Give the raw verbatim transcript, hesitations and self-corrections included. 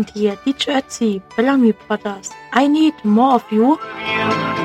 und hier D J Ötzi, Bellamy Brothers. I need more of you.